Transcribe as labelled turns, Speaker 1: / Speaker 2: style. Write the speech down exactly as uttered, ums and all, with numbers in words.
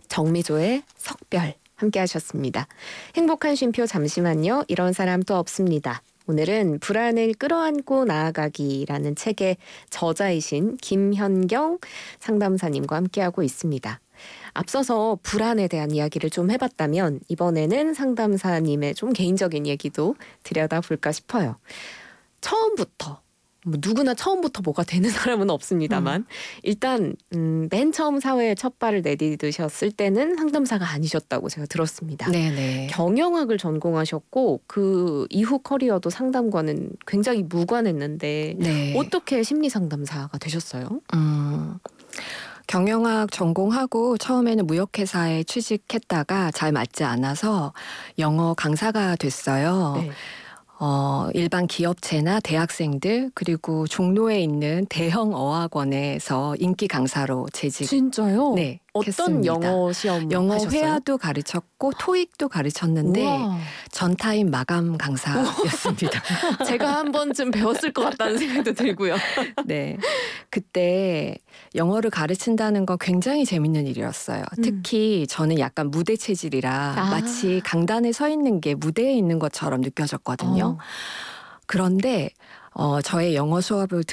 Speaker 1: 정미조의 석별 함께 하셨습니다. 행복한 쉼표 잠시만요. 이런 사람 또 없습니다. 오늘은 불안을 끌어안고 나아가기라는 책의 저자이신 김현경 상담사님과 함께하고 있습니다. 앞서서 불안에 대한 이야기를 좀 해봤다면 이번에는 상담사님의 좀 개인적인 얘기도 들여다볼까 싶어요. 처음부터 뭐 누구나 처음부터 뭐가 되는 사람은 없습니다만
Speaker 2: 음.
Speaker 1: 일단 음, 맨 처음 사회에 첫 발을 내디디셨을 때는 상담사가 아니셨다고 제가 들었습니다.
Speaker 2: 네네.
Speaker 1: 경영학을 전공하셨고 그 이후 커리어도 상담과는 굉장히 무관했는데
Speaker 2: 네.
Speaker 1: 어떻게 심리상담사가 되셨어요?
Speaker 2: 음. 경영학 전공하고 처음에는 무역회사에 취직했다가 잘 맞지 않아서 영어 강사가 됐어요.
Speaker 1: 네.
Speaker 2: 어, 일반 기업체나 대학생들 그리고 종로에 있는 대형 어학원에서 인기 강사로 재직
Speaker 1: 진짜요?
Speaker 2: 네,
Speaker 1: 어떤
Speaker 2: 했습니다.
Speaker 1: 영어 시험
Speaker 2: 영어
Speaker 1: 하셨어요?
Speaker 2: 회화도 가르쳤고 토익도 가르쳤는데
Speaker 1: 우와.
Speaker 2: 전타임 마감 강사였습니다.
Speaker 1: 제가 한 번쯤 배웠을 것 같다는 생각도 들고요.
Speaker 2: 네. 그때 영어를 가르친다는 건 굉장히 재밌는 일이었어요.
Speaker 1: 음.
Speaker 2: 특히 저는 약간 무대 체질이라
Speaker 1: 아.
Speaker 2: 마치 강단에 서 있는 게 무대에 있는 것처럼 느껴졌거든요.
Speaker 1: 어.
Speaker 2: 그런데 어, 저의 영어 수업을